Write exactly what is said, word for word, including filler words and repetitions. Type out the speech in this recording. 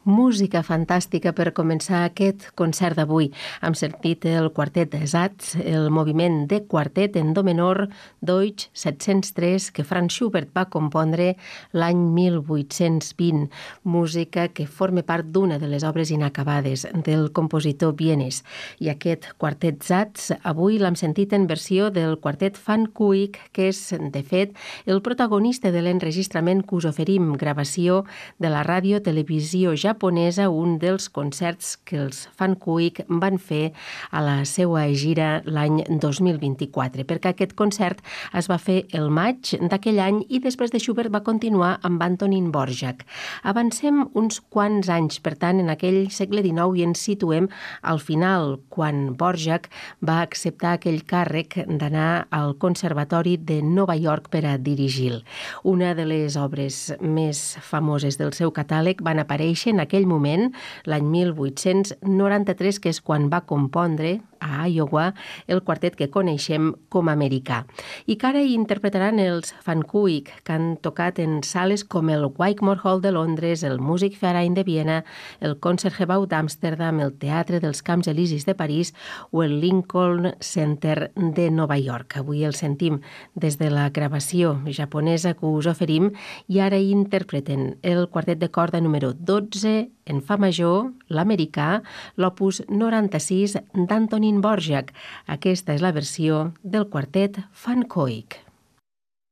Música fantàstica per començar aquest concert d'avui. Hem sentit el quartet de Satz, el moviment de quartet en do menor Deutsch set-cents tres que Franz Schubert va compondre l'any mil vuit-cents vint, música que forma part d'una de les obres inacabades del compositor vienès. I aquest quartet Satz avui l'hem sentit en versió del quartet Van Kuik, que és, de fet, el protagonista de l'enregistrament que us oferim, gravació de la ràdio-televisió japonesa, japonesa, un dels concerts que els Van Kuik van fer a la seva gira l'any dos mil vint-i-quatre, perquè aquest concert es va fer el maig d'aquell any i després de Schubert va continuar amb Antonín Dvořák. Avancem uns quants anys, per tant, en aquell segle dinou i ens situem al final, quan Dvořák va acceptar aquell càrrec d'anar al Conservatori de Nova York per a dirigir-lo. Una de les obres més famoses del seu catàleg van aparèixer en aquell moment, l'any mil vuit-cents noranta-tres, que és quan va compondre a Iowa el quartet que coneixem com a americà. I que ara hi interpretaran els Van Kuik, que han tocat en sales com el Wigmore Hall de Londres, el Musikverein de Viena, el Concertgebouw d'Amsterdam, el Teatre dels Camps Elisis de París o el Lincoln Center de Nova York. Avui el sentim des de la gravació japonesa que us oferim i ara hi interpreten el quartet de corda número dotze en fa major, l'americà, l'opus noranta-sis d'Antonín Dvořák. Aquesta és la versió del quartet Van Kuik.